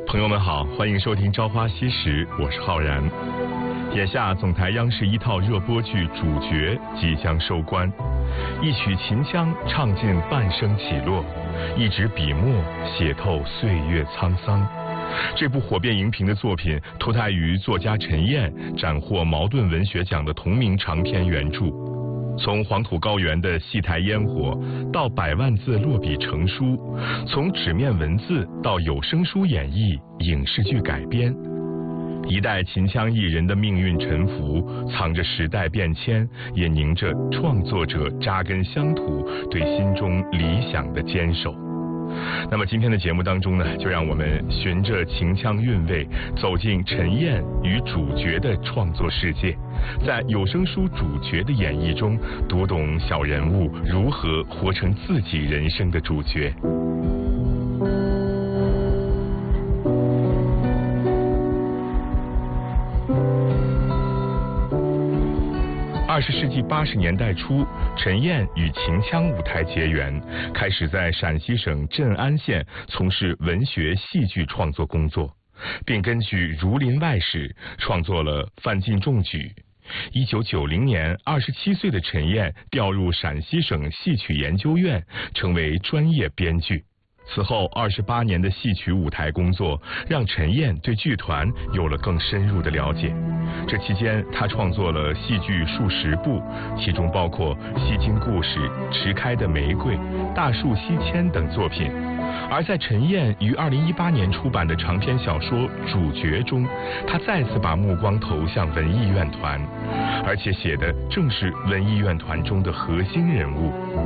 朋友们好，欢迎收听《朝花夕拾》，我是浩然。眼下总台央视一套热播剧《主角》即将收官，一曲秦腔唱尽半生起落，一纸笔墨写透岁月沧桑。这部火遍荧屏的作品脱胎于作家陈燕斩获茅盾文学奖的同名长篇原著。从黄土高原的戏台烟火到100万字落笔成书，从纸面文字到有声书演绎、影视剧改编，一代秦腔艺人的命运沉浮，藏着时代变迁，也凝着创作者扎根乡土对心中理想的坚守。那么今天的节目当中呢，就让我们循着秦腔韵味，走进陈燕与主角的创作世界，在有声书主角的演绎中，读懂小人物如何活成自己人生的主角。20世纪80年代初，陈燕与秦腔舞台结缘，开始在陕西省镇安县从事文学戏剧创作工作，并根据《儒林外史》创作了《范进中举》。1990年，27岁的陈燕调入陕西省戏曲研究院，成为专业编剧。此后28年的戏曲舞台工作，让陈燕对剧团有了更深入的了解。这期间，他创作了戏剧数十部，其中包括《西京故事》《池开的玫瑰》《大树西迁》等作品。而在陈燕于2018年出版的长篇小说《主角》中，他再次把目光投向文艺院团，而且写的正是文艺院团中的核心人物。